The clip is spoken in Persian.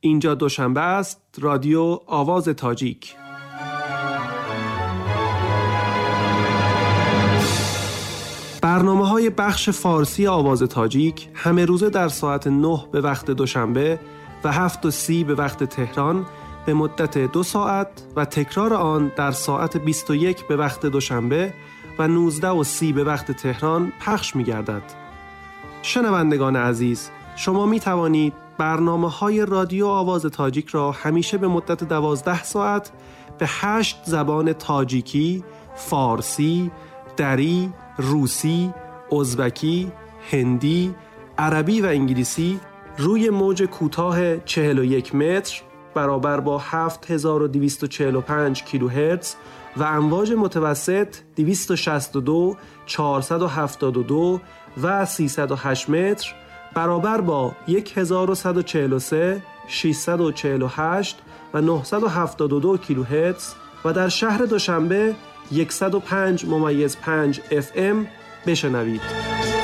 اینجا دوشنبه است. رادیو آواز تاجیک. برنامه‌های بخش فارسی آواز تاجیک همه روزه در ساعت 9 به وقت دوشنبه و 7:30 به وقت تهران به مدت 2 ساعت و تکرار آن در ساعت 21 به وقت دوشنبه و 19:30 به وقت تهران پخش می‌گردد. شنوندگان عزیز، شما می توانید برنامه‌های رادیو آواز تاجیک را همیشه به مدت 12 ساعت به 8 زبان تاجیکی، فارسی، دری، روسی، ازبکی، هندی، عربی و انگلیسی روی موج کوتاه 41 متر برابر با 7245 کیلوهرتز و امواج متوسط 262، 472 و 308 متر برابر با 1143، 648 و 972 کیلوهرتز و در شهر دوشنبه 105.5 FM بشنوید.